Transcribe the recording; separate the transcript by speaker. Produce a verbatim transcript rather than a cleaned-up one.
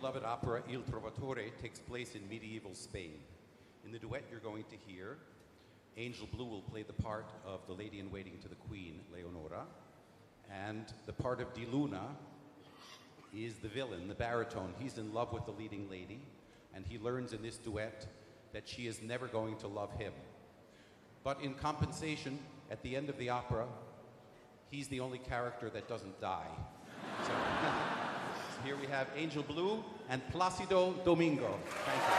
Speaker 1: beloved opera Il Trovatore takes place in medieval Spain. In the duet you're going to hear, Angel Blue will play the part of the lady-in-waiting to the queen, Leonora, and the part of Di Luna is the villain, the baritone. He's in love with the leading lady, and he learns in this duet that she is never going to love him. But in compensation, at the end of the opera, he's the only character that doesn't die. So, so here we have Angel Blue and Placido Domingo. Thank you.